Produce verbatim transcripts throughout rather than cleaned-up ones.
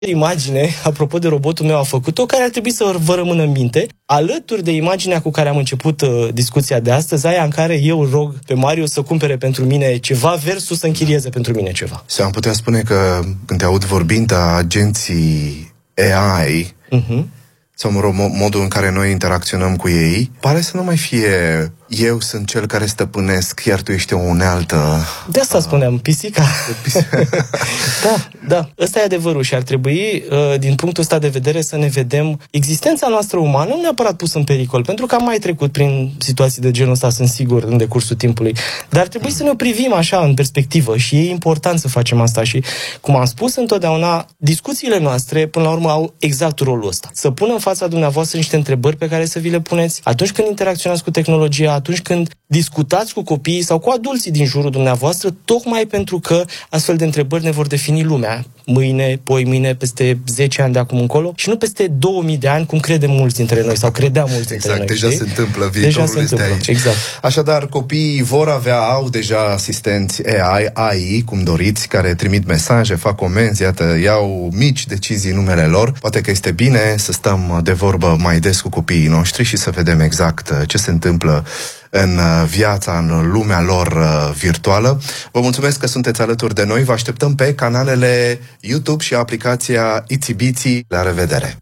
imagine, apropo de robotul meu a făcut-o, care ar trebui să vă rămână în minte, alături de imaginea cu care am început uh, discuția de astăzi, aia în care eu rog pe Mario să cumpere pentru mine ceva versus să închirieze pentru mine ceva. Și am putea spune că când te aud vorbind a agenții A I, uh-huh. sau mă rog, modul în care noi interacționăm cu ei, pare să nu mai fie eu sunt cel care stăpânesc, iar tu ești o unealtă. De asta uh, spuneam, pisica. Da, da, ăsta e adevărul și ar trebui, uh, din punctul ăsta de vedere, să ne vedem existența noastră umană, nu neapărat pusă în pericol, pentru că am mai trecut prin situații de genul ăsta, sunt sigur, în decursul timpului, dar ar trebui mm. să ne o privim așa, în perspectivă, și e important să facem asta și, cum am spus întotdeauna, discuțiile noastre, până la urmă, au exact rolul ăsta. Să pună în fața dumneavoastră niște întrebări pe care să vi le puneți atunci când interacționați cu tehnologia, atunci când discutați cu copiii sau cu adulții din jurul dumneavoastră, tocmai pentru că astfel de întrebări ne vor defini lumea mâine, poimâine, peste zece ani de acum încolo și nu peste două mii de ani, cum credem mulți dintre noi sau credeam mulți exact, dintre noi. Exact, deja se întâmplă, viitorul deja se este întâmplă. aici. Exact. Așadar, copiii vor avea, au deja asistenți A I, A I, cum doriți, care trimit mesaje, fac comenzi, iată, iau mici decizii în numele lor. Poate că este bine să stăm de vorbă mai des cu copiii noștri și să vedem exact ce se întâmplă în viața, în lumea lor virtuală. Vă mulțumesc că sunteți alături de noi. Vă așteptăm pe canalele YouTube și aplicația Itsy Bitsy. La revedere!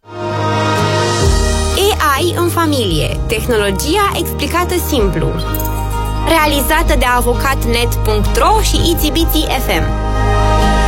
A I în familie. Tehnologia explicată simplu. Realizată de avocat net punct ro și Itsy Bitsy F M.